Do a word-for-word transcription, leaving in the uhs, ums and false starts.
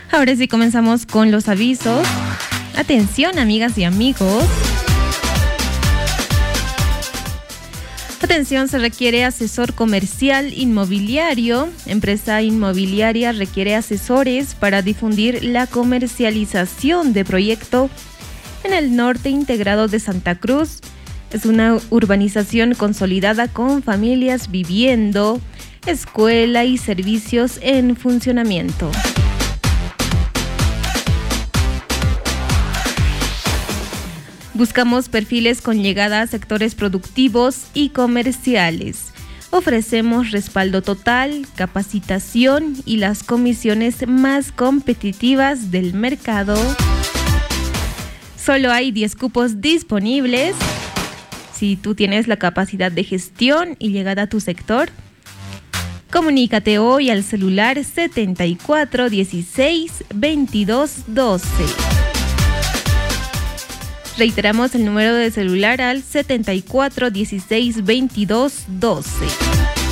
Ahora sí comenzamos con los avisos. Atención, amigas y amigos. Atención, se requiere asesor comercial inmobiliario. Empresa inmobiliaria requiere asesores para difundir la comercialización de proyecto en el norte integrado de Santa Cruz. Es una urbanización consolidada con familias viviendo, escuela y servicios en funcionamiento. Buscamos perfiles con llegada a sectores productivos y comerciales. Ofrecemos respaldo total, capacitación y las comisiones más competitivas del mercado. Solo hay diez cupos disponibles. Si tú tienes la capacidad de gestión y llegada a tu sector, comunícate hoy al celular setenta y cuatro dieciséis veintidós doce. Reiteramos el número de celular al setenta y cuatro dieciséis veintidós doce.